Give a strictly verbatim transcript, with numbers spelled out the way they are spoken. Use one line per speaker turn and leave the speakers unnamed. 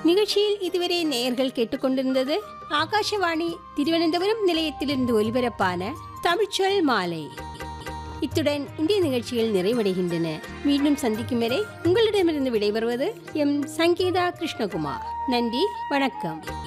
நிகழ்ச்சியில் இதுவரை நேயர்கள் கேட்டுக்கொண்டிருந்தது ஆகாஷவாணி திருவனந்தபுரம் நிலையத்திலிருந்து ஒலிபரப்பான தமிழ்ச்சொல் மாலை. இத்துடன் இந்திய நிகழ்ச்சிகள் நிறைவடைகின்றன. மீண்டும் சந்திக்கும் வரை உங்களிடமிருந்து விடைபெறுவது எம் சங்கீதா கிருஷ்ணகுமார். நன்றி, வணக்கம்.